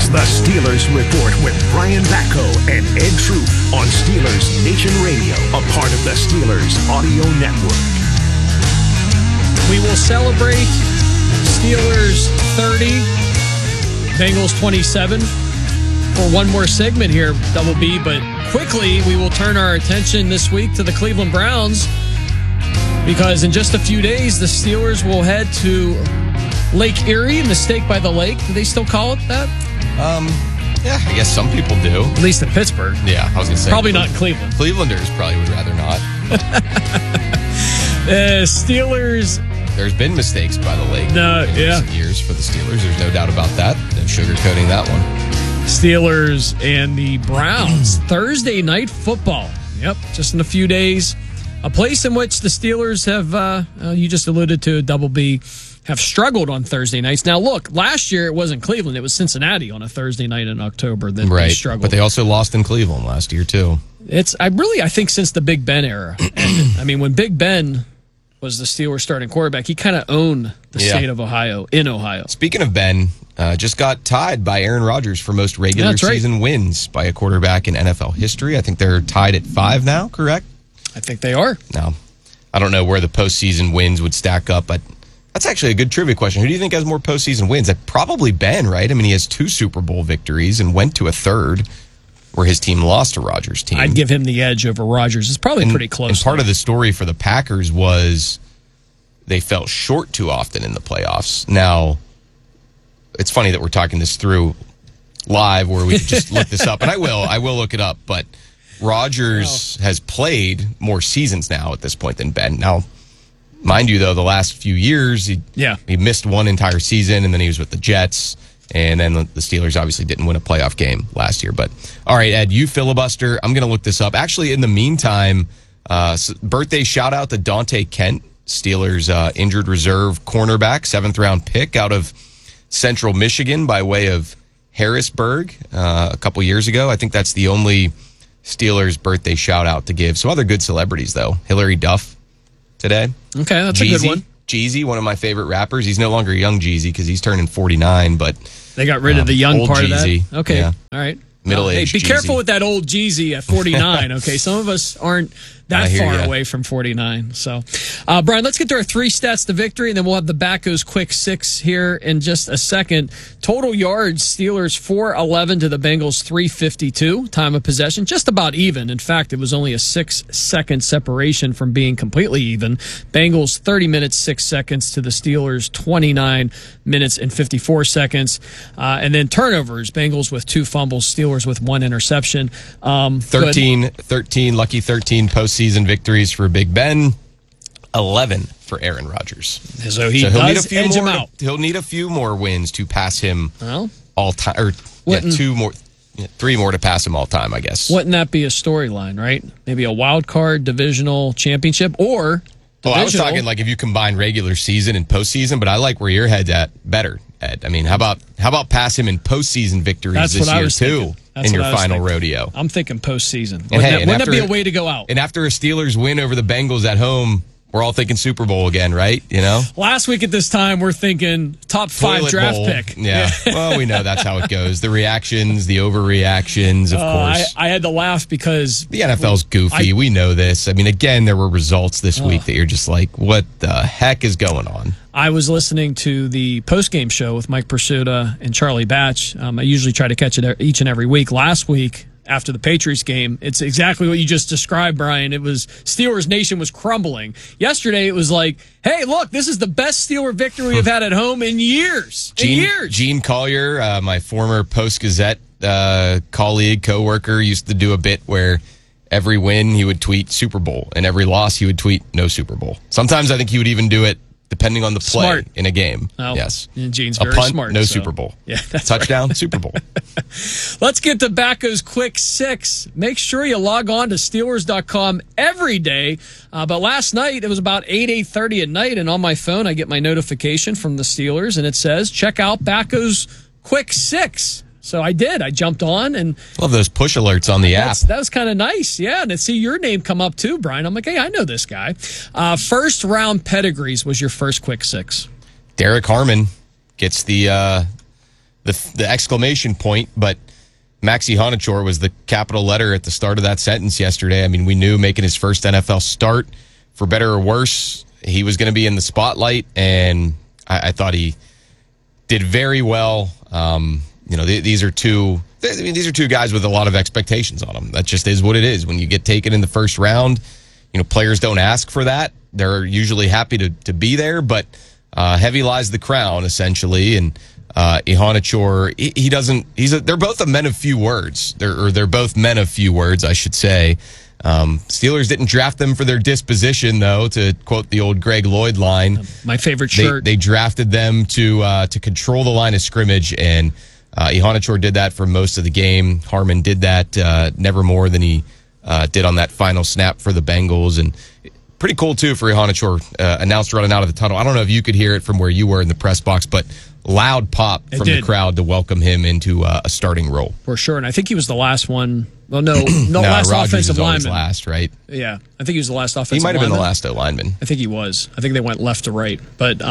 The Steelers Report with Brian Batko and Ed Truth on Steelers Nation Radio, a part of the Steelers Audio Network. We will celebrate Steelers 30, Bengals 27 for one more segment here, Double B, but quickly we will turn our attention this week to the Cleveland Browns because in just a few days the Steelers will head to Lake Erie, Mistake by the Lake. Do they still call it that? Yeah, I guess some people do. At least in Pittsburgh. Yeah, I was going to say. Probably not in Cleveland. Clevelanders probably would rather not. Steelers. There's been mistakes by the lake in recent years for the Steelers. There's no doubt about that. No sugarcoating that one. Steelers and the Browns. Thursday night football. Yep, just in a few days. A place in which the Steelers have, you just alluded to, Double B, have struggled on Thursday nights. Now, look, last year it wasn't Cleveland. It was Cincinnati on a Thursday night in October that they struggled. But they also lost in Cleveland last year, too. I think since the Big Ben era. I mean, when Big Ben was the Steelers starting quarterback, he kind of owned the state of Ohio, in Ohio. Speaking of Ben, just got tied by Aaron Rodgers for most regular season wins by a quarterback in NFL history. I think they're tied at 5 now, correct? I think they are. Now, I don't know where the postseason wins would stack up, but that's actually a good trivia question. Who do you think has more postseason wins? Probably Ben, right? I mean, he has 2 Super Bowl victories and went to a third where his team lost to Rodgers' team. I'd give him the edge over Rodgers. It's probably pretty close. And part of the story for the Packers was they fell short too often in the playoffs. Now, it's funny that we're talking this through live where we could just look this up. And I will look it up. But Rodgers has played more seasons now at this point than Ben. Now, mind you, though, the last few years, he missed one entire season, and then he was with the Jets, and then the Steelers obviously didn't win a playoff game last year. But, all right, Ed, you filibuster. I'm going to look this up. Actually, in the meantime, birthday shout-out to Dante Kent, Steelers injured reserve cornerback, 7th-round pick out of Central Michigan by way of Harrisburg a couple years ago. I think that's the only Steelers birthday shout-out to give. Some other good celebrities, though. Hillary Duff today. Okay, that's a good one. Jeezy, one of my favorite rappers. He's no longer young Jeezy because he's turning 49, but they got rid of the young part Jeezy. of that. Okay, all right. Middle-aged Hey, be careful with that old Jeezy at 49, okay? Some of us aren't that far away from 49. So, Brian, let's get to our 3 stats to victory, and then we'll have the Batko's quick 6 here in just a second. Total yards, Steelers 411 to the Bengals 352. Time of possession, just about even. In fact, it was only a 6-second separation from being completely even. Bengals 30 minutes, 6 seconds to the Steelers 29 minutes and 54 seconds. And then turnovers, Bengals with 2 fumbles, Steelers with 1 interception. 13, lucky 13 postseason victories for Big Ben, 11 for Aaron Rodgers. So he'll does edge him out. He'll need a few more wins to pass him all time, or 3 more to pass him all time, I guess. Wouldn't that be a storyline, right? Maybe a wild card, divisional championship, or divisional. I was talking like if you combine regular season and postseason, but I like where your head's at better, Ed. I mean, how about pass him in postseason victories this year too? In your final rodeo. I'm thinking postseason. Wouldn't that be a way to go out? And after a Steelers win over the Bengals at home, we're all thinking Super Bowl again, right? You know? Last week at this time, we're thinking top 5 Toilet draft bowl. pick. Yeah. Well, we know that's how it goes. The reactions, the overreactions, of course. I had to laugh because the NFL's goofy. We know this. I mean, again, there were results this week that you're just like, what the heck is going on? I was listening to the postgame show with Mike Pursuta and Charlie Batch. I usually try to catch it each and every week. Last week, after the Patriots game, it's exactly what you just described, Brian. It was Steelers Nation was crumbling. Yesterday, it was like, hey, look, this is the best Steeler victory we've had at home in years. Gene Collier, my former Post-Gazette colleague, coworker, used to do a bit where every win he would tweet Super Bowl, and every loss he would tweet no Super Bowl. Sometimes I think he would even do it depending on the play in a game. Oh, yes. Gene's a very punt, smart. no Super Bowl. Yeah, that's touchdown, right. Super Bowl. Let's get to Batko's quick 6. Make sure you log on to Steelers.com every day. But last night, it was about 8:30 at night, and on my phone, I get my notification from the Steelers, and it says, check out Batko's quick 6. So I did. I jumped on and love those push alerts on the app. That was kind of nice. Yeah, and to see your name come up too, Brian. I'm like, hey, I know this guy. First round pedigrees was your first quick 6. Derek Harmon gets the the exclamation point, but Maxi Honachor was the capital letter at the start of that sentence yesterday. I mean, we knew making his first NFL start, for better or worse, he was going to be in the spotlight, and I thought he did very well. These are two guys with a lot of expectations on them. That just is what it is. When you get taken in the first round, players don't ask for that. They're usually happy to be there, but heavy lies the crown, essentially. And Honachor, he doesn't. They're both men of few words. They're both men of few words, I should say. Steelers didn't draft them for their disposition, though, to quote the old Greg Lloyd line. My favorite shirt. They drafted them to control the line of scrimmage, and Honachor did that for most of the game. Harmon did that never more than he did on that final snap for the Bengals. And pretty cool, too, for Honachor, announced running out of the tunnel. I don't know if you could hear it from where you were in the press box, but loud pop from the crowd to welcome him into a starting role. For sure, and I think he was the last one. Well, no, last Rodgers offensive lineman. Last, right? Yeah, I think he was the last offensive lineman. He might have been the last O-lineman. I think he was. I think they went left to right. But,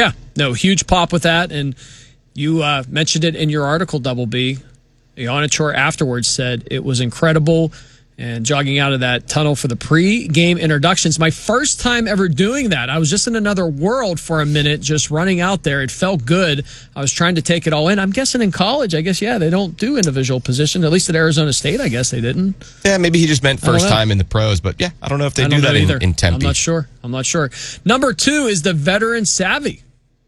huge pop with that. And you mentioned it in your article, Double B. Honachor afterwards said it was incredible. And jogging out of that tunnel for the pre-game introductions. My first time ever doing that. I was just in another world for a minute, just running out there. It felt good. I was trying to take it all in. I'm guessing in college, they don't do individual position. At least at Arizona State, I guess they didn't. Yeah, maybe he just meant first time in the pros. But yeah, I don't know if they do that in Tempe. I'm not sure. Number 2 is the veteran savvy.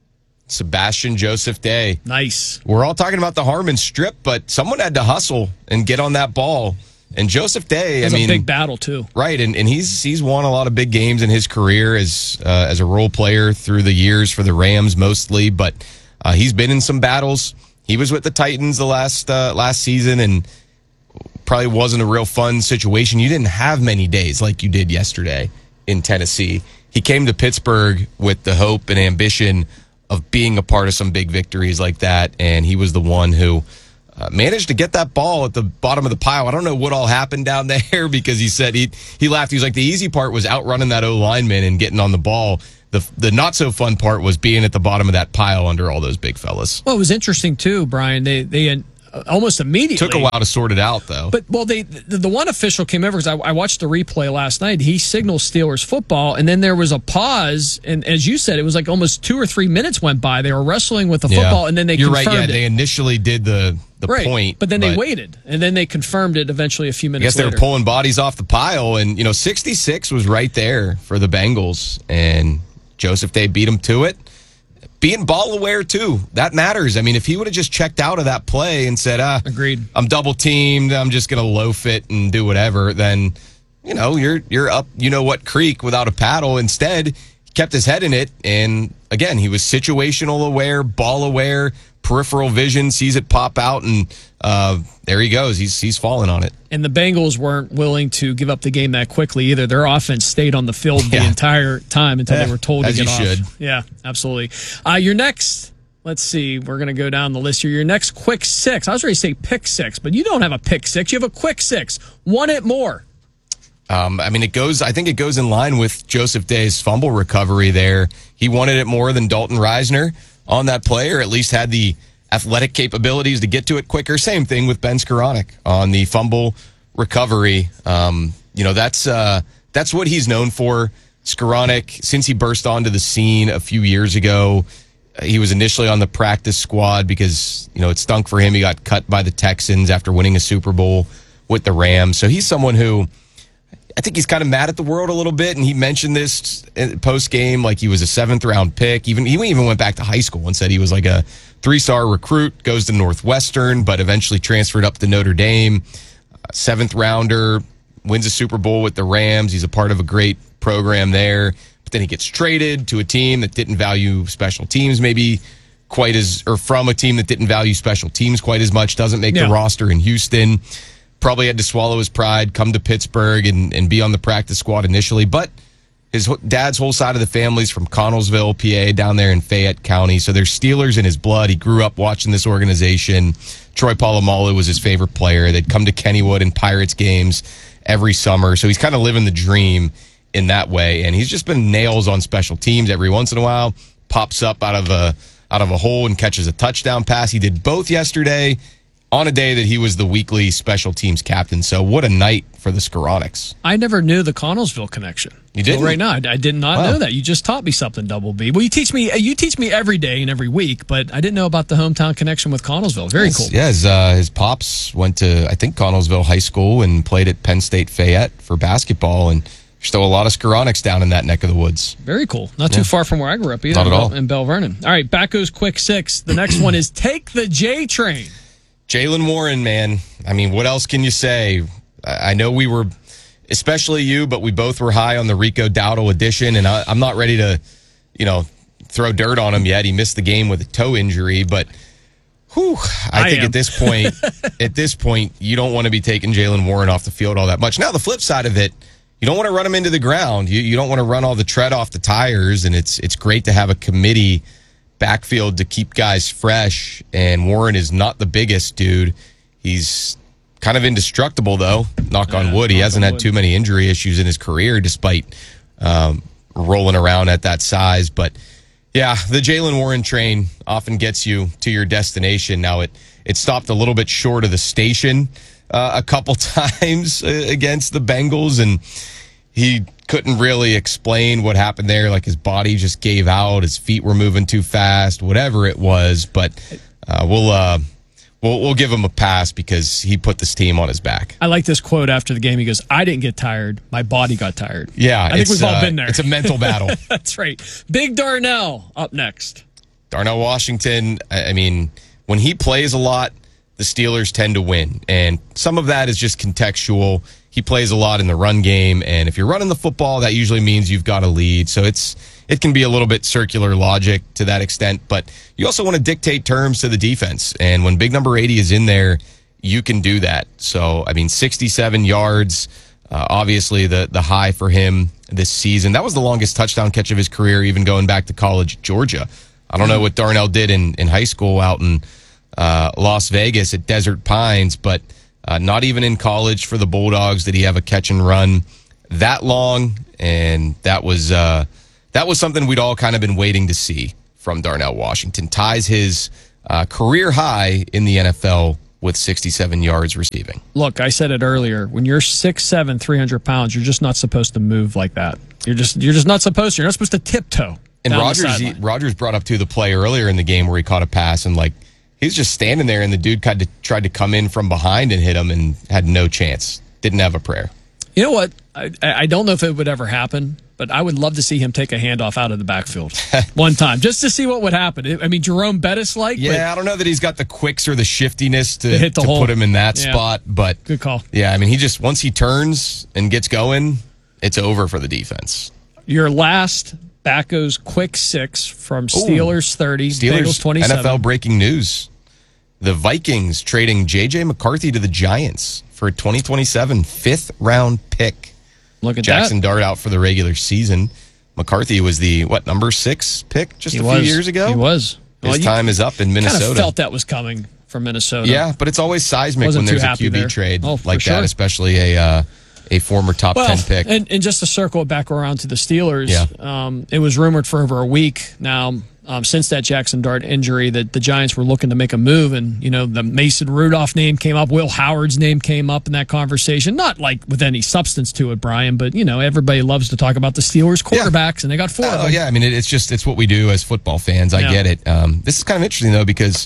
Sebastian Joseph Day. Nice. We're all talking about the Harmon strip, but someone had to hustle and get on that ball. And Joseph Day, a big battle too, right? And he's won a lot of big games in his career as a role player through the years for the Rams mostly. But he's been in some battles. He was with the Titans the last season, and probably wasn't a real fun situation. You didn't have many days like you did yesterday in Tennessee. He came to Pittsburgh with the hope and ambition of being a part of some big victories like that, and he was the one who managed to get that ball at the bottom of the pile. I don't know what all happened down there, because he said he laughed. He was like, the easy part was outrunning that O-lineman and getting on the ball. The not so fun part was being at the bottom of that pile under all those big fellas. Well, it was interesting too, Brian. They almost immediately took a while to sort it out, though. But the one official came over, because I watched the replay last night. He signaled Steelers football, and then there was a pause, and as you said, it was like almost 2 or 3 minutes went by. They were wrestling with the football, and then they confirmed right. Yeah, it. They initially did the point, but then they waited, and then they confirmed it eventually a few minutes later. I guess they were pulling bodies off the pile, and 66 was right there for the Bengals, and Joseph Day beat them to it. Being ball aware, too. That matters. I mean, if he would have just checked out of that play and said, agreed, I'm double teamed, I'm just going to loaf it and do whatever, then, you're up, what creek without a paddle. Instead, he kept his head in it. And again, he was situational aware, ball aware, peripheral vision, sees it pop out, and there he goes. He's falling on it. And the Bengals weren't willing to give up the game that quickly either. Their offense stayed on the field the entire time until they were told to get off. Should. Yeah, absolutely. Your next, let's see, we're going to go down the list here. Your next quick six. I was ready to say pick six, but you don't have a pick six. You have a quick six. One it more. I think it goes in line with Joseph Day's fumble recovery there. He wanted it more than Dalton Reisner on that play, or at least had the athletic capabilities to get to it quicker. Same thing with Ben Skoranek on the fumble recovery. That's what he's known for. Skoranek, since he burst onto the scene a few years ago, he was initially on the practice squad because, it stunk for him. He got cut by the Texans after winning a Super Bowl with the Rams. So he's someone who, I think he's kind of mad at the world a little bit, and he mentioned this post-game like he was a 7th-round pick. He even went back to high school and said he was like a 3-star recruit, goes to Northwestern, but eventually transferred up to Notre Dame. 7th-rounder, wins a Super Bowl with the Rams. He's a part of a great program there. But then he gets traded to a team that didn't value special teams maybe quite as, or from a team that didn't value special teams quite as much, doesn't make the roster in Houston. Probably had to swallow his pride, come to Pittsburgh and be on the practice squad initially. But his dad's whole side of the family's from Connellsville, PA, down there in Fayette County. So there's Steelers in his blood. He grew up watching this organization. Troy Polamalu was his favorite player. They'd come to Kennywood and Pirates games every summer. So he's kind of living the dream in that way. And he's just been nails on special teams every once in a while. Pops up out of out of a hole and catches a touchdown pass. He did both yesterday on a day that he was the weekly special teams captain. So what a night for the Skoronix. I never knew the Connellsville connection. You didn't? Well, right now, I did not know that. You just taught me something, Double B. Well, you teach me every day and every week, but I didn't know about the hometown connection with Connellsville. Very cool. Yeah, his pops went to, I think, Connellsville High School and played at Penn State Fayette for basketball, and there's still a lot of Skoronix down in that neck of the woods. Very cool. Not too far from where I grew up either. Not at all. In Bell Vernon. All right, back goes quick 6. The next one is Take the J Train. Jaylen Warren, man. I mean, what else can you say? I know we were, especially you, but we both were high on the Rico Dowdle edition, and I'm not ready to, throw dirt on him yet. He missed the game with a toe injury, but I think at this point, you don't want to be taking Jaylen Warren off the field all that much. Now, the flip side of it, you don't want to run him into the ground. You don't want to run all the tread off the tires, and it's great to have a committee backfield to keep guys fresh, and Warren is not the biggest dude. He's kind of indestructible, though. Knock on wood. He hasn't had too many injury issues in his career, despite rolling around at that size. But, yeah, the Jaylen Warren train often gets you to your destination. Now, it stopped a little bit short of the station a couple times against the Bengals, and he couldn't really explain what happened there. Like, his body just gave out, his feet were moving too fast, whatever it was. But we'll give him a pass because he put this team on his back. I like this quote after the game. He goes, "I didn't get tired. My body got tired." Yeah, I think we've all been there. It's a mental battle. That's right. Big Darnell up next. Darnell Washington, I mean, when he plays a lot, the Steelers tend to win. And some of that is just contextual. He plays a lot in the run game, and if you're running the football, that usually means you've got a lead. So it can be a little bit circular logic to that extent, but you also want to dictate terms to the defense. And when big number 80 is in there, you can do that. So, I mean, 67 yards, obviously the high for him this season. That was the longest touchdown catch of his career, even going back to college at Georgia. I don't know what Darnell did in high school out in Las Vegas at Desert Pines, but not even in college for the Bulldogs did he have a catch and run that long, and that was something we'd all kind of been waiting to see from Darnell Washington. Ties his career high in the NFL with 67 yards receiving. Look, I said it earlier. When you're 6'7", 300 pounds, you're just not supposed to move like that. You're just not supposed to. You're not supposed to tiptoe. And Rodgers brought up the play earlier in the game where he caught a pass, and he was just standing there, and the dude tried to come in from behind and hit him and had no chance. Didn't have a prayer. You know what? I don't know if it would ever happen, but I would love to see him take a handoff out of the backfield one time, just to see what would happen. I mean, Jerome Bettis-like. Yeah, I don't know that he's got the quicks or the shiftiness to hit the hole. Put him in that spot, but good call. Yeah, I mean, once he turns and gets going, it's over for the defense. Your last back goes quick 6 from Steelers 30, Bengals 27. NFL breaking news. The Vikings trading J.J. McCarthy to the Giants for a 2027 fifth-round pick. Look at Jackson Dart out for the regular season. McCarthy was the, number 6 pick just a few years ago? He was. His time is up in Minnesota. Kind of felt that was coming from Minnesota. Yeah, but it's always seismic when there's a QB trade like that, especially a former top 10 pick. And just to circle it back around to the Steelers, it was rumored for over a week now, since that Jackson Dart injury, that the Giants were looking to make a move, and the Mason Rudolph name came up, Will Howard's name came up in that conversation, not like with any substance to it, Brian, but everybody loves to talk about the Steelers quarterbacks, and they got 4 of them. Oh yeah, I mean it's what we do as football fans. I get it. This is kind of interesting though, because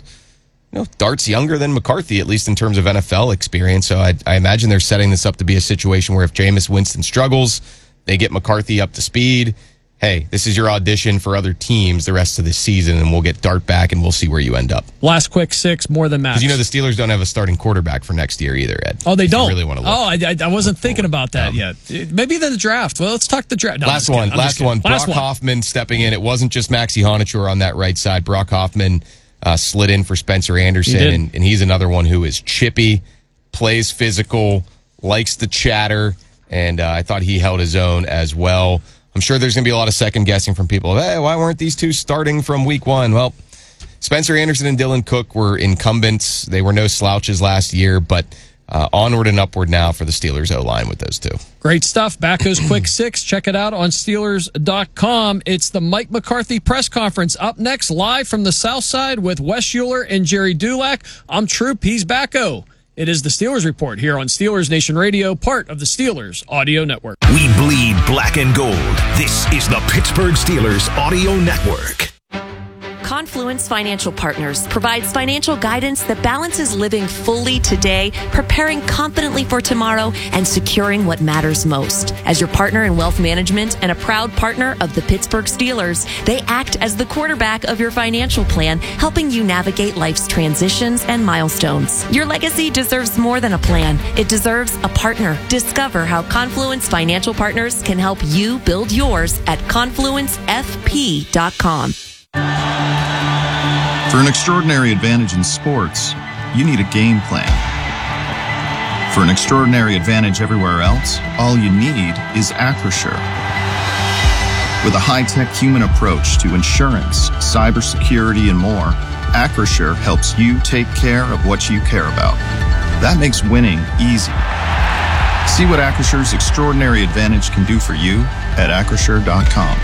Dart's younger than McCarthy, at least in terms of NFL experience. So I imagine they're setting this up to be a situation where if Jameis Winston struggles, they get McCarthy up to speed. Hey, this is your audition for other teams the rest of this season, and we'll get Dart back, and we'll see where you end up. Last quick 6, more than max. Because the Steelers don't have a starting quarterback for next year either, Ed. Oh, they don't? You really want to look. Oh, I wasn't thinking about that yet. Maybe the draft. Well, let's talk the draft. No, last one. Brock Hoffman stepping in. It wasn't just Maxie Honachur on that right side. Brock Hoffman slid in for Spencer Anderson, and he's another one who is chippy, plays physical, likes to chatter, and I thought he held his own as well. I'm sure there's going to be a lot of second guessing from people. Hey, why weren't these two starting from week 1? Well, Spencer Anderson and Dylan Cook were incumbents. They were no slouches last year, but onward and upward now for the Steelers O-line with those two. Great stuff. Backo's Quick Six. Check it out on Steelers.com. It's the Mike McCarthy press conference. Up next, live from the South Side with Wes Schuler and Jerry Dulac. I'm Troop. He's Backo. It is the Steelers Report here on Steelers Nation Radio, part of the Steelers Audio Network. We bleed black and gold. This is the Pittsburgh Steelers Audio Network. Confluence Financial Partners provides financial guidance that balances living fully today, preparing confidently for tomorrow, and securing what matters most. As your partner in wealth management and a proud partner of the Pittsburgh Steelers, they act as the quarterback of your financial plan, helping you navigate life's transitions and milestones. Your legacy deserves more than a plan. It deserves a partner. Discover how Confluence Financial Partners can help you build yours at confluencefp.com. For an extraordinary advantage in sports, you need a game plan. For an extraordinary advantage everywhere else, all you need is Acrisure. With a high-tech human approach to insurance, cybersecurity, and more, Acrisure helps you take care of what you care about. That makes winning easy. See what Acrisure's extraordinary advantage can do for you at acrisure.com.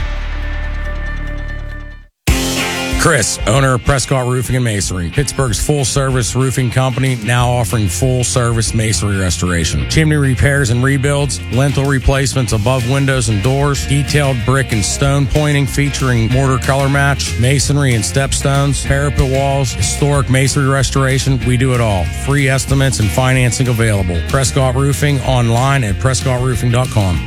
Chris, owner of Prescott Roofing and Masonry, Pittsburgh's full-service roofing company, now offering full-service masonry restoration. Chimney repairs and rebuilds, lintel replacements above windows and doors, detailed brick and stone pointing featuring mortar color match, masonry and stepstones, parapet walls, historic masonry restoration. We do it all. Free estimates and financing available. Prescott Roofing online at prescottroofing.com.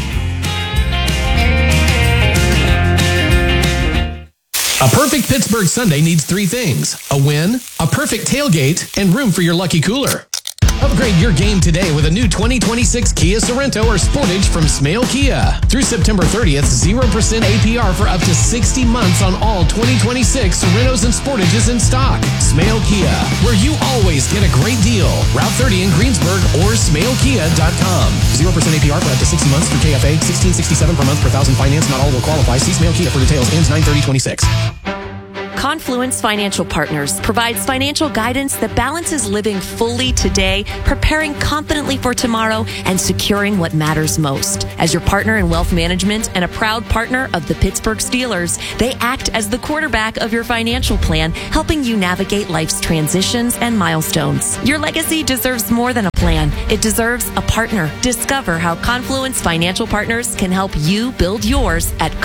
A perfect Pittsburgh Sunday needs three things: a win, a perfect tailgate, and room for your lucky cooler. Upgrade your game today with a new 2026 Kia Sorento or Sportage from Smale Kia. Through September 30th, 0% APR for up to 60 months on all 2026 Sorentos and Sportages in stock. Smale Kia, where you always get a great deal. Route 30 in Greensburg or smalekia.com. 0% APR for up to 60 months through KFA. $16.67 per month per thousand finance. Not all will qualify. See Smale Kia for details. Ends 9/30/26. Confluence Financial Partners provides financial guidance that balances living fully today, preparing confidently for tomorrow, and securing what matters most. As your partner in wealth management and a proud partner of the Pittsburgh Steelers, they act as the quarterback of your financial plan, helping you navigate life's transitions and milestones. Your legacy deserves more than a plan. It deserves a partner. Discover how Confluence Financial Partners can help you build yours at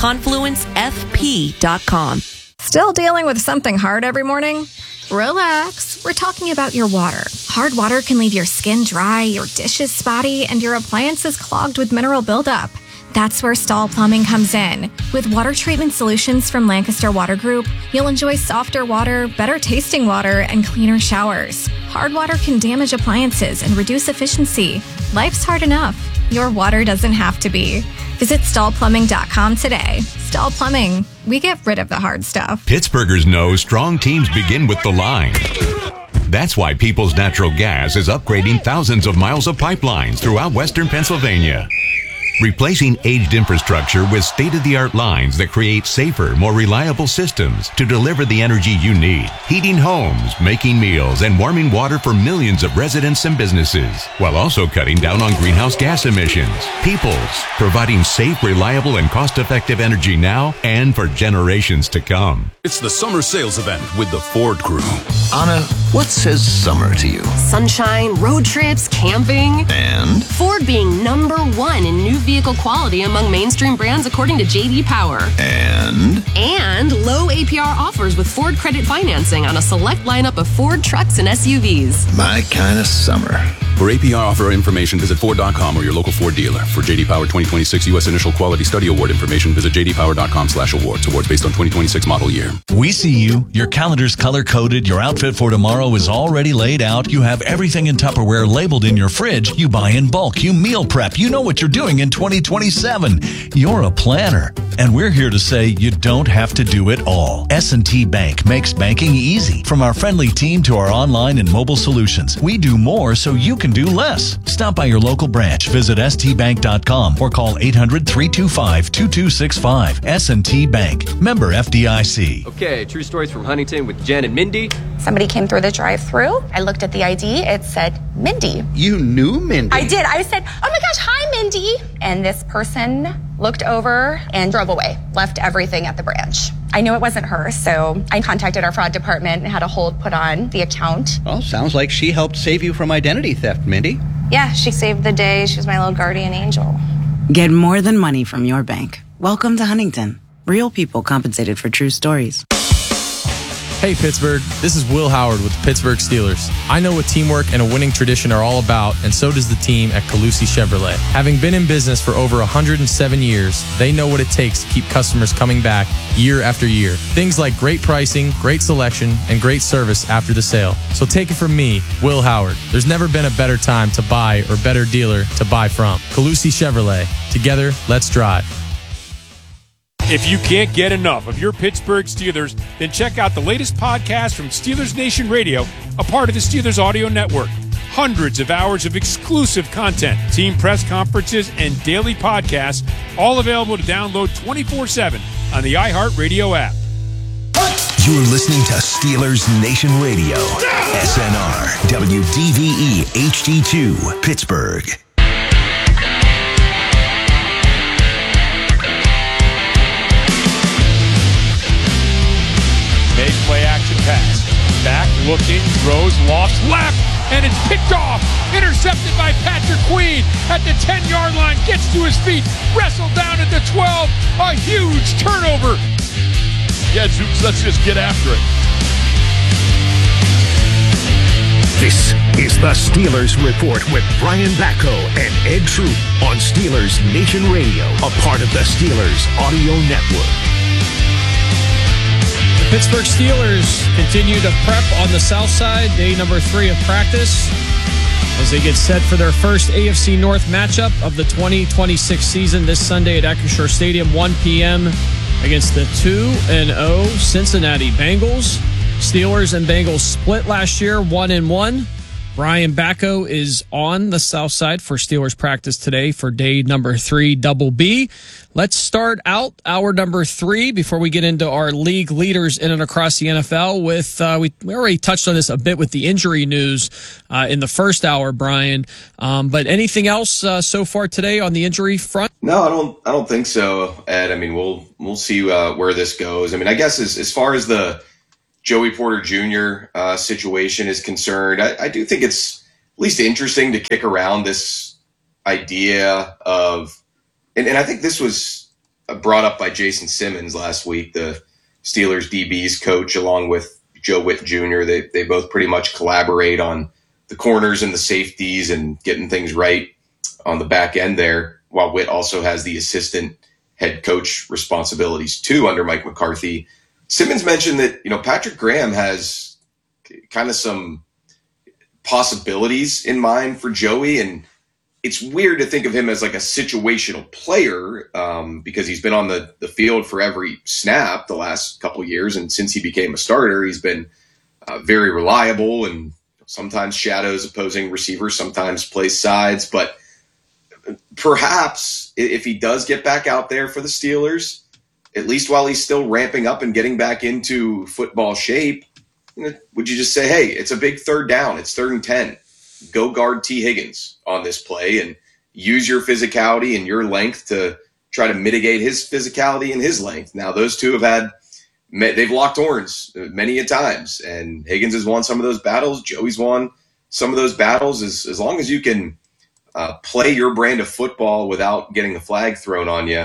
confluencefp.com. Still dealing with something hard every morning? Relax. We're talking about your water. Hard water can leave your skin dry, your dishes spotty, and your appliances clogged with mineral buildup. That's where Stahl Plumbing comes in. With water treatment solutions from Lancaster Water Group, you'll enjoy softer water, better tasting water, and cleaner showers. Hard water can damage appliances and reduce efficiency. Life's hard enough. Your water doesn't have to be. Visit StahlPlumbing.com today. Stahl Plumbing. We get rid of the hard stuff. Pittsburghers know strong teams begin with the line. That's why Peoples Natural Gas is upgrading thousands of miles of pipelines throughout western Pennsylvania. Replacing aged infrastructure with state-of-the-art lines that create safer, more reliable systems to deliver the energy you need. Heating homes, making meals, and warming water for millions of residents and businesses, while also cutting down on greenhouse gas emissions. Peoples, providing safe, reliable, and cost-effective energy now and for generations to come. It's the summer sales event with the Ford Crew. Anna, what says summer to you? Sunshine, road trips, camping. And? Ford being number one in new vehicle quality among mainstream brands according to J.D. Power. And low APR offers with Ford credit financing on a select lineup of Ford trucks and SUVs. my kind of summer. For APR offer information, visit Ford.com or your local Ford dealer. For J.D. Power 2026 U.S. Initial Quality Study Award information, visit jdpower.com/awards. Awards based on 2026 model year. We see you. Your calendar's color-coded. Your outfit for tomorrow is already laid out. You have everything in Tupperware labeled in your fridge. You buy in bulk. You meal prep. You know what you're doing in 2027. You're a planner. And we're here to say you don't have to do it all. S&T Bank makes banking easy. From our friendly team to our online and mobile solutions, we do more so you can can do less. Stop by your local branch, visit stbank.com, or call 800-325-2265. S&T Bank. Member FDIC. Okay, true stories from Huntington with Jen and Mindy. Somebody came through the drive-thru. I looked at the ID. It said Mindy. You knew Mindy? I did. I said, oh my gosh, hi, Mindy. And this person looked over and drove away, left everything at the branch. I knew it wasn't her, so I contacted our fraud department and had a hold put on the account. Well, sounds like she helped save you from identity theft, Mindy. Yeah, she saved the day. She was my little guardian angel. Get more than money from your bank. Welcome to Huntington. Real people compensated for true stories. Hey Pittsburgh, this is Will Howard with the Pittsburgh Steelers. I know what teamwork and a winning tradition are all about, and so does the team at Calusi Chevrolet. Having been in business for over 107 years, they know what it takes to keep customers coming back year after year. Things like great pricing, great selection, and great service after the sale. So take it from me, Will Howard. There's never been a better time to buy or better dealer to buy from. Calusi Chevrolet. Together, let's drive. If you can't get enough of your Pittsburgh Steelers, then check out the latest podcast from Steelers Nation Radio, a part of the Steelers Audio Network. Hundreds of hours of exclusive content, team press conferences, and daily podcasts, all available to download 24/7 on the iHeartRadio app. You're listening to Steelers Nation Radio. SNR, WDVE HD2, Pittsburgh. Big play action pass. Back, looking, throws, lofts, left, and it's picked off. Intercepted by Patrick Queen at the 10-yard line. Gets to his feet. Wrestled down at the 12. A huge turnover. Yeah, Zooks, let's just get after it. This is the Steelers Report with Brian Batko and Ed Troop on Steelers Nation Radio, a part of the Steelers Audio Network. Pittsburgh Steelers continue to prep on the south side, day number 3 of practice, as they get set for their first AFC North matchup of the 2026 season this Sunday at Acrisure Stadium, 1 p.m. against the 2-0 Cincinnati Bengals. Steelers and Bengals split last year, 1-1. Brian Batko is on the south side for Steelers practice today for day number 3, Double B. Let's start out hour number 3 before we get into our league leaders in and across the NFL with, we already touched on this a bit with the injury news in the first hour, Brian. But anything else so far today on the injury front? No, I don't think so, Ed. I mean, we'll see where this goes. I mean, I guess as far as the Joey Porter Jr. Situation is concerned, I do think it's at least interesting to kick around this idea of, and I think this was brought up by Jason Simmons last week, the Steelers DB's coach, along with Joe Witt Jr. They both pretty much collaborate on the corners and the safeties and getting things right on the back end there, while Witt also has the assistant head coach responsibilities too under Mike McCarthy. Simmons mentioned that, Patrick Graham has kind of some possibilities in mind for Joey, and it's weird to think of him as like a situational player because he's been on the field for every snap the last couple of years, and since he became a starter, he's been very reliable and sometimes shadows opposing receivers, sometimes plays sides. But perhaps if he does get back out there for the Steelers, at least while he's still ramping up and getting back into football shape, would you just say, hey, it's a big third down, it's 3rd and 10, go guard T. Higgins on this play and use your physicality and your length to try to mitigate his physicality and his length. Now, those two they've locked horns many a times, and Higgins has won some of those battles. Joey's won some of those battles. As long as you can play your brand of football without getting the flag thrown on you,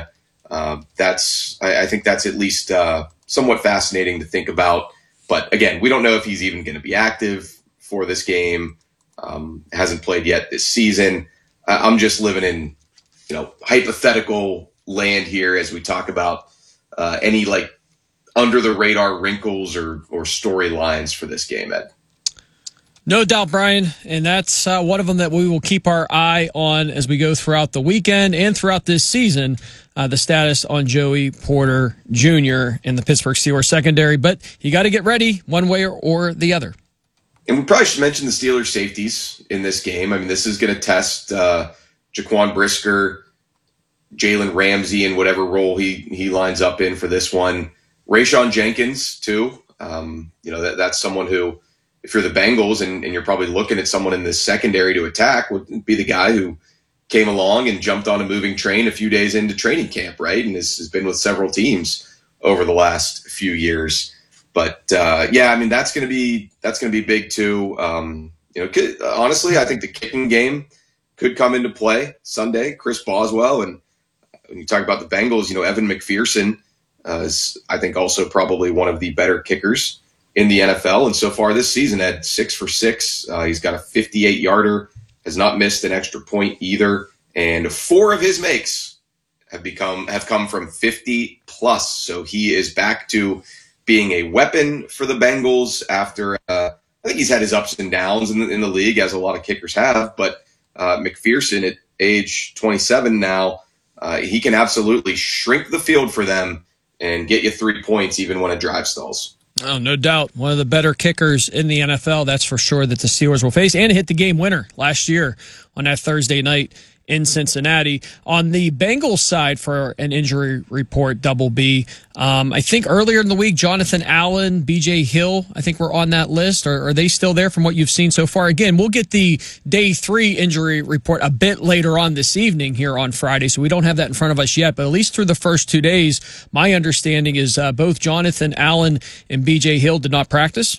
I think that's at least somewhat fascinating to think about. But again, we don't know if he's even going to be active for this game. Hasn't played yet this season. I'm just living in, hypothetical land here as we talk about any under the radar wrinkles or storylines for this game, Ed. No doubt, Brian, and that's one of them that we will keep our eye on as we go throughout the weekend and throughout this season, the status on Joey Porter Jr. in the Pittsburgh Steelers secondary. But you got to get ready one way or the other. And we probably should mention the Steelers safeties in this game. I mean, this is going to test Jaquan Brisker, Jalen Ramsey in whatever role he lines up in for this one. Rayshon Jenkins, too. That's someone who, if you're the Bengals and you're probably looking at someone in the secondary to attack, would be the guy who came along and jumped on a moving train a few days into training camp, right? And has been with several teams over the last few years. But that's going to be big too. Honestly, I think the kicking game could come into play Sunday. Chris Boswell, and when you talk about the Bengals, Evan McPherson is, I think, also probably one of the better kickers in the NFL. And so far this season, had 6 for 6. He's got a 58-yarder, has not missed an extra point either, and 4 of his makes have come from 50 plus. So he is back to being a weapon for the Bengals after I think he's had his ups and downs in the league, as a lot of kickers have. But McPherson, at age 27 now, he can absolutely shrink the field for them and get you 3 points even when a drive stalls. Oh, no doubt. One of the better kickers in the NFL, that's for sure, that the Steelers will face, and hit the game winner last year on that Thursday night in Cincinnati. On the Bengals side, for an injury report, Double B, I think earlier in the week, Jonathan Allen, BJ Hill, I think were on that list. Are they still there from what you've seen so far? Again, we'll get the day 3 injury report a bit later on this evening here on Friday, so we don't have that in front of us yet. But at least through the first 2 days, my understanding is both Jonathan Allen and BJ Hill did not practice.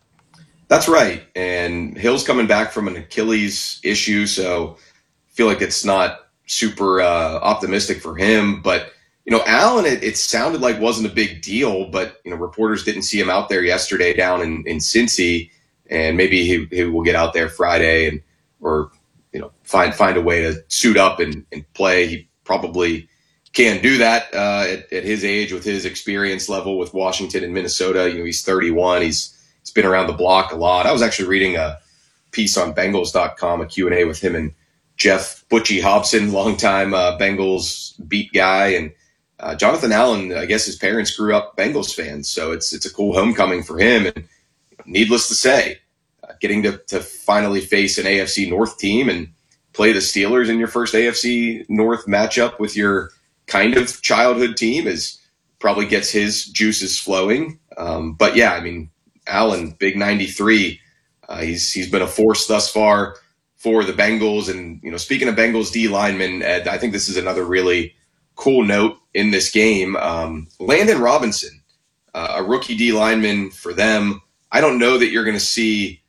That's right. And Hill's coming back from an Achilles issue, so feel like it's not super optimistic for him. But, Allen, it sounded like wasn't a big deal, but, reporters didn't see him out there yesterday down in Cincy, and maybe he will get out there Friday or find a way to suit up and play. He probably can do that at his age with his experience level with Washington and Minnesota. He's 31. He's been around the block a lot. I was actually reading a piece on Bengals.com, a Q&A with him and Jeff Butchie Hobson, longtime Bengals beat guy. And Jonathan Allen, I guess his parents grew up Bengals fans, so it's a cool homecoming for him. And needless to say, getting to finally face an AFC North team and play the Steelers in your first AFC North matchup with your kind of childhood team probably gets his juices flowing. But yeah, I mean, Allen, big 93. He's been a force thus far for the Bengals. And, speaking of Bengals D linemen, Ed, I think this is another really cool note in this game. Landon Robinson, a rookie D lineman for them. I don't know that you're going to see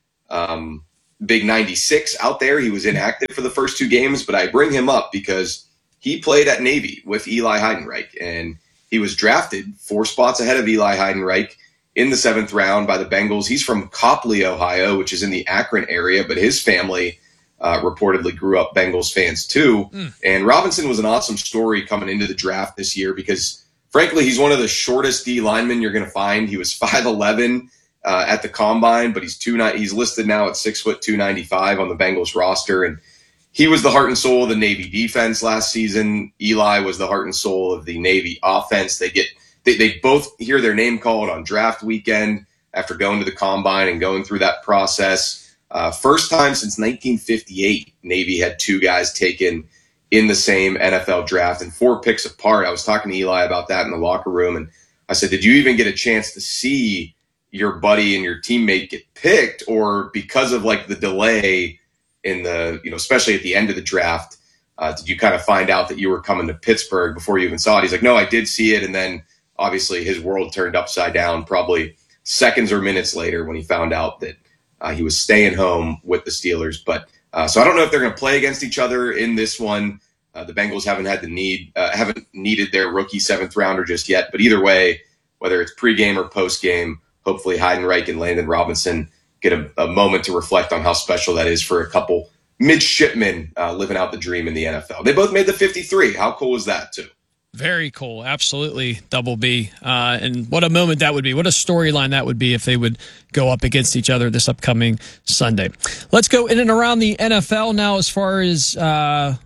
big 96 out there. He was inactive for the first 2 games, but I bring him up because he played at Navy with Eli Heidenreich, and he was drafted 4 spots ahead of Eli Heidenreich in the 7th round by the Bengals. He's from Copley, Ohio, which is in the Akron area, but his family reportedly grew up Bengals fans too. And Robinson was an awesome story coming into the draft this year because, frankly, he's one of the shortest D linemen you're going to find. He was 5'11" at the combine, but he's listed now at 6 foot 295 on the Bengals roster. And he was the heart and soul of the Navy defense last season. Eli was the heart and soul of the Navy offense. They both hear their name called on draft weekend after going to the combine and going through that process. First time since 1958, Navy had 2 guys taken in the same NFL draft and 4 picks apart. I was talking to Eli about that in the locker room, and I said, did you even get a chance to see your buddy and your teammate get picked, or because of like the delay in the, especially at the end of the draft, did you kind of find out that you were coming to Pittsburgh before you even saw it? He's like, no, I did see it. And then obviously his world turned upside down probably seconds or minutes later when he found out that he was staying home with the Steelers. But so I don't know if they're going to play against each other in this one. The Bengals haven't needed their rookie 7th rounder just yet. But either way, whether it's pregame or postgame, hopefully Heidenreich and Landon Robinson get a moment to reflect on how special that is for a couple midshipmen living out the dream in the NFL. They both made the 53. How cool is that, too? Very cool. Absolutely, Double B. And what a moment that would be. What a storyline that would be if they would go up against each other this upcoming Sunday. Let's go in and around the NFL now as far as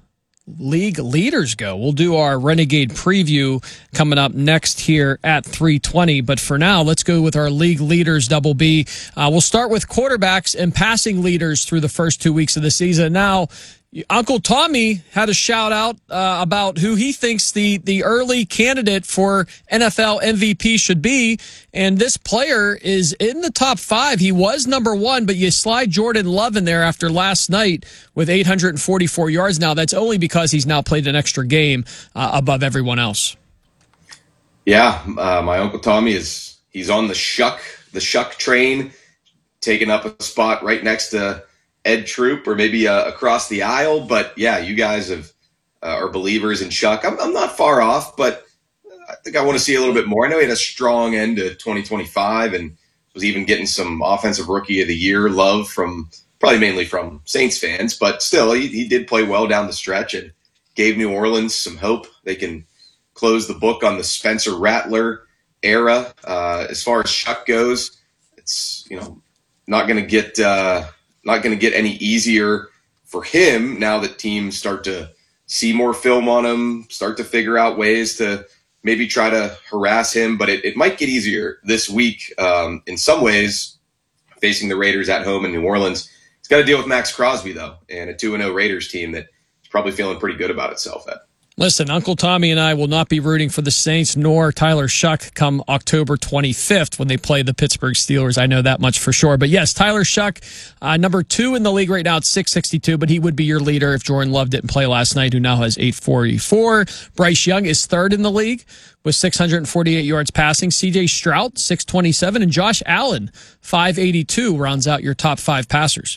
league leaders go. We'll do our Renegade preview coming up next here at 3:20. But for now, let's go with our league leaders, Double B. We'll start with quarterbacks and passing leaders through the first 2 weeks of the season. Now, Uncle Tommy had a shout out about who he thinks the early candidate for NFL MVP should be. And this player is in the top 5. He was number 1, but you slide Jordan Love in there after last night with 844 yards. Now, that's only because he's now played an extra game above everyone else. Yeah, my Uncle Tommy he's on the Shuck train, taking up a spot right next to Ed Troop, or maybe across the aisle. But yeah, you guys are believers in Shuck. I'm not far off, but I think I want to see a little bit more. I know he had a strong end to 2025 and was even getting some offensive rookie of the year love probably mainly from Saints fans, but still he did play well down the stretch and gave New Orleans some hope. They can close the book on the Spencer Rattler era. As far as Shuck goes, it's not going to get any easier for him now that teams start to see more film on him, start to figure out ways to maybe try to harass him. But it might get easier this week in some ways, facing the Raiders at home in New Orleans. He's got to deal with Max Crosby, though, and a 2-0 Raiders team that is probably feeling pretty good about itself, Ed. Listen, Uncle Tommy and I will not be rooting for the Saints nor Tyler Shuck come October 25th when they play the Pittsburgh Steelers. I know that much for sure. But yes, Tyler Shuck, number 2 in the league right now at 662, but he would be your leader if Jordan Love didn't play last night, who now has 844. Bryce Young is 3rd in the league with 648 yards passing. C.J. Stroud, 627, and Josh Allen, 582, rounds out your top 5 passers.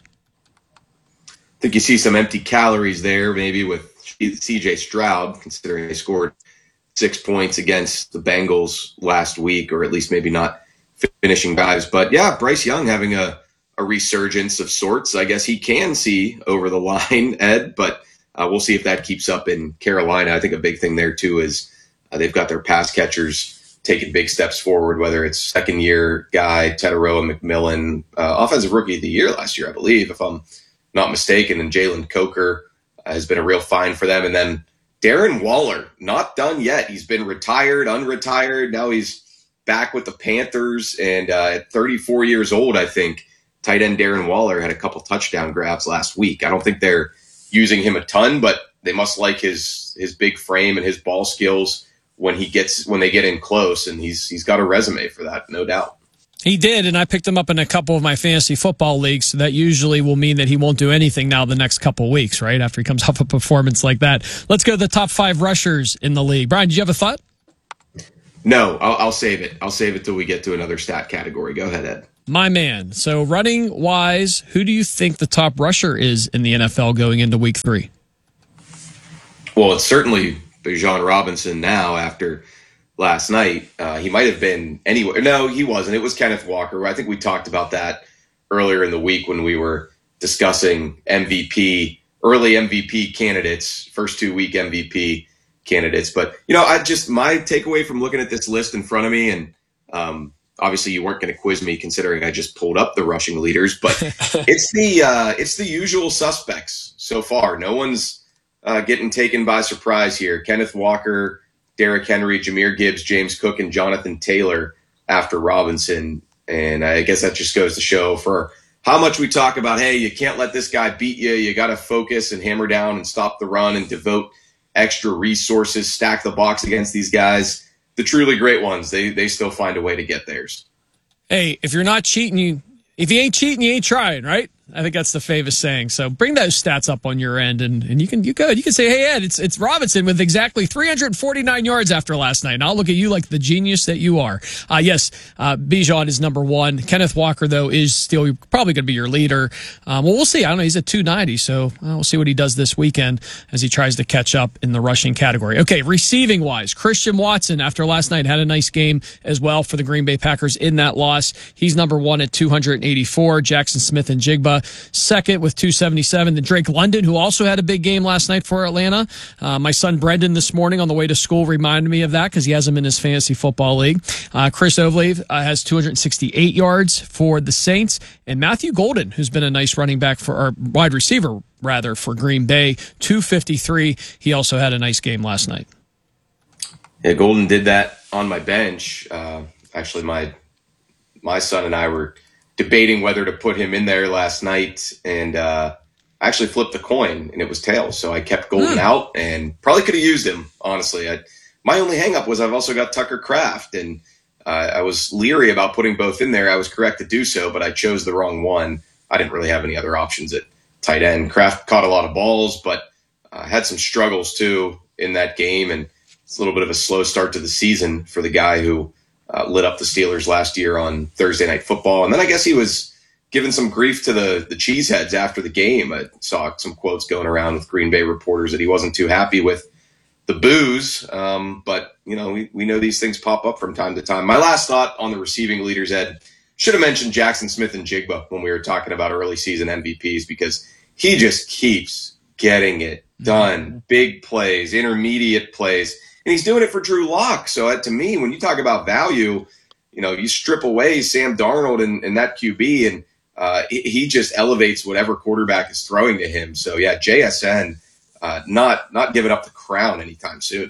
I think you see some empty calories there, maybe with C.J. Stroud, considering they scored 6 points against the Bengals last week, or at least maybe not finishing drives. But yeah, Bryce Young having a resurgence of sorts. I guess he can see over the line, Ed, but we'll see if that keeps up in Carolina. I think a big thing there, too, is they've got their pass catchers taking big steps forward, whether it's second-year guy, Teteroa McMillan, offensive rookie of the year last year, I believe, if I'm not mistaken, and Jalen Coker has been a real find for them. And then Darren Waller, not done yet. He's been retired, unretired. Now he's back with the Panthers. And at 34 years old, I think, tight end Darren Waller had a couple touchdown grabs last week. I don't think they're using him a ton, but they must like his big frame and his ball skills when they get in close. And he's got a resume for that, no doubt. He did, and I picked him up in a couple of my fantasy football leagues, so that usually will mean that he won't do anything now the next couple of weeks, right, after he comes off a performance like that. Let's go to the top 5 rushers in the league. Brian, did you have a thought? No, I'll save it. I'll save it till we get to another stat category. Go ahead, Ed. My man. So running-wise, who do you think the top rusher is in the NFL going into Week 3? Well, it's certainly Bijan Robinson now after last night. He might have been anywhere. No, he wasn't. It was Kenneth Walker. I think we talked about that earlier in the week when we were discussing early MVP candidates, first 2-week MVP candidates. But, my takeaway from looking at this list in front of me, and obviously you weren't going to quiz me considering I just pulled up the rushing leaders, but it's the usual suspects so far. No one's getting taken by surprise here. Kenneth Walker, Derrick Henry, Jahmyr Gibbs, James Cook, and Jonathan Taylor after Robinson. And I guess that just goes to show for how much we talk about, hey, you can't let this guy beat you. You got to focus and hammer down and stop the run and devote extra resources, stack the box against these guys. The truly great ones, they still find a way to get theirs. Hey, if you're not cheating, if you ain't cheating, you ain't trying, right? I think that's the famous saying. So bring those stats up on your end, and you can say, hey, Ed, it's Robinson with exactly 349 yards after last night. And I'll look at you like the genius that you are. Yes, Bijan is number 1. Kenneth Walker, though, is still probably going to be your leader. Well, we'll see. I don't know. He's at 290, so we'll see what he does this weekend as he tries to catch up in the rushing category. Okay, receiving-wise, Christian Watson, after last night, had a nice game as well for the Green Bay Packers in that loss. He's number 1 at 284. Jackson Smith and Jigba second with 277. Then Drake London, who also had a big game last night for Atlanta. My son Brendan this morning on the way to school reminded me of that because he has him in his fantasy football league. Chris Olave has 268 yards for the Saints. And Matthew Golden, who's been a nice running back for our wide receiver, rather, for Green Bay, 253. He also had a nice game last night. Yeah, Golden did that on my bench. Actually, my son and I were debating whether to put him in there last night, and I actually flipped the coin, and it was tails. So I kept Golden out, and probably could have used him, honestly. My only hang-up was I've also got Tucker Kraft, and I was leery about putting both in there. I was correct to do so, but I chose the wrong one. I didn't really have any other options at tight end. Kraft caught a lot of balls, but had some struggles, too, in that game, and it's a little bit of a slow start to the season for the guy who lit up the Steelers last year on Thursday Night Football. And then I guess he was giving some grief to the cheeseheads after the game. I saw some quotes going around with Green Bay reporters that he wasn't too happy with the booze. But, you know, we know these things pop up from time to time. My last thought on the receiving leaders, Ed, should have mentioned Jackson Smith and Jigba when we were talking about early season MVPs, because he just keeps getting it done. Big plays, intermediate plays. And he's doing it for Drew Lock. So to me, when you talk about value, you know, you strip away Sam Darnold and that QB, and he just elevates whatever quarterback is throwing to him. So, yeah, JSN not giving up the crown anytime soon.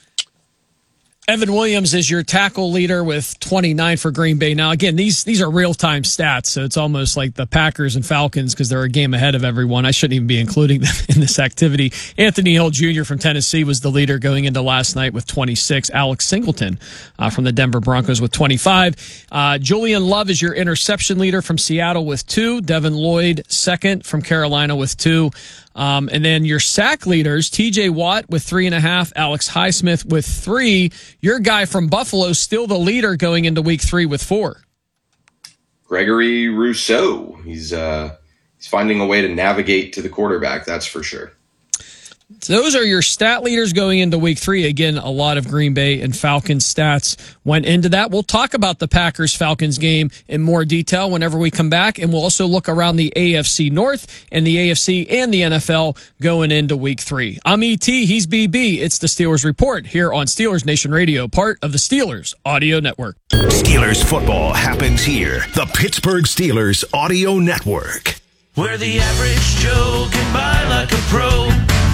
Evan Williams is your tackle leader with 29 for Green Bay. Now, again, these are real-time stats, so it's almost like the Packers and Falcons because they're a game ahead of everyone. I shouldn't even be including them in this activity. Anthony Hill Jr. from Tennessee was the leader going into last night with 26. Alex Singleton from the Denver Broncos with 25. Julian Love is your interception leader from Seattle with 2. Devin Lloyd, second from Carolina with 2. And then your sack leaders, TJ Watt with 3.5, Alex Highsmith with 3. Your guy from Buffalo still the leader going into week 3 with 4. Gregory Rousseau. He's finding a way to navigate to the quarterback, that's for sure. So those are your stat leaders going into week 3. Again, a lot of Green Bay and Falcons stats went into that. We'll talk about the Packers-Falcons game in more detail whenever we come back, and we'll also look around the AFC North and the AFC and the NFL going into week 3. I'm ET, he's BB. It's the Steelers Report here on Steelers Nation Radio, part of the Steelers Audio Network. Steelers football happens here. The Pittsburgh Steelers Audio Network. Where the average Joe can buy like a pro.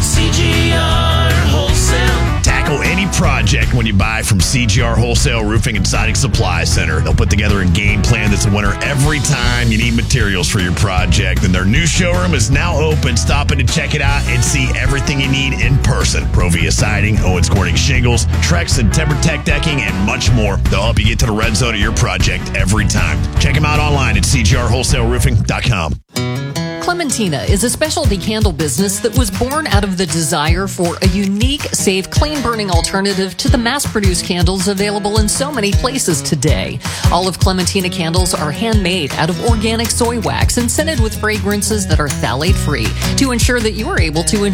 CGR Wholesale. Tackle any project when you buy from CGR Wholesale Roofing and Siding Supply Center. They'll put together a game plan that's a winner every time you need materials for your project. And their new showroom is now open. Stop in to check it out and see everything you need in person. Provia Siding, Owens Corning Shingles, Trex and TimberTech Decking, and much more. They'll help you get to the red zone of your project every time. Check them out online at cgrwholesaleroofing.com. Clementina is a specialty candle business that was born out of the desire for a unique, safe, clean-burning alternative to the mass-produced candles available in so many places today. All of Clementina candles are handmade out of organic soy wax and scented with fragrances that are phthalate-free to ensure that you are able to enjoy